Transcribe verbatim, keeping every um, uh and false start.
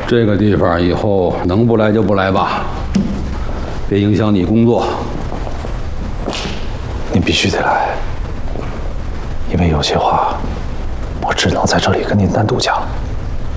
这个地方以后能不来就不来吧，别影响你工作。 你必须得来，因为有些话我只能在这里跟您单独讲。